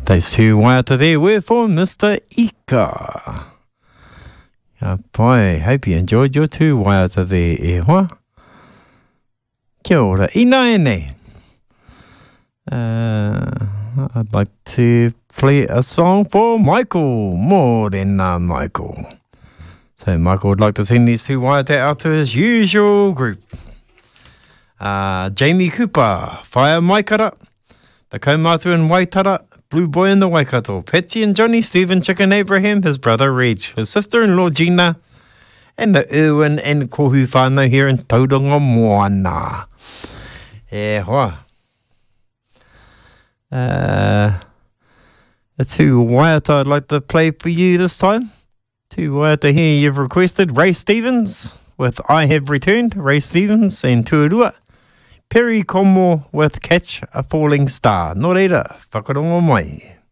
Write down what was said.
Those two waiata there were for Mr. Ika. Boy, hope you enjoyed your two waiata there, e hoa. Kia ora, ina ene. I'd like to play a song for Michael, more than Michael. So Michael would like to send these two waiata out to his usual group. Jamie Cooper, Whaia Maikara, the Kaumatu in Waitara, Blue Boy in the Waikato, Patsy and Johnny, Stephen Chicken Abraham, his brother Reg, his sister-in-law Gina, and the Irwin and Kohu whānau here in Tauranga Moana. E hoa. The two waiata I'd like to play for you this time. Two waiata here you've requested. Ray Stevens with I Have Returned, Ray Stevens and Tuarua. Perry Como with Catch a Falling Star. Nō reira, whakarongo mai.